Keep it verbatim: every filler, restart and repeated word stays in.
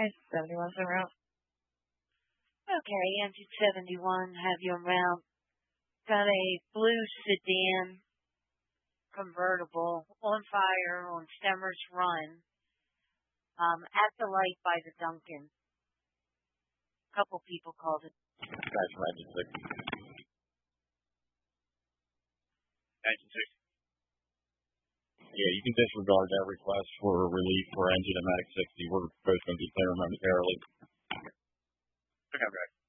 Okay, seventy-one's en route. Okay, engine seventy-one, have you en route. Got a blue sedan convertible on fire on Stemmers Run um, at the light by the Duncan. A couple people called it. Guys from engine six. Engine six. Yeah, you can disregard that request for relief for engine and Medic sixty. We're both going to be clear momentarily. Okay, right.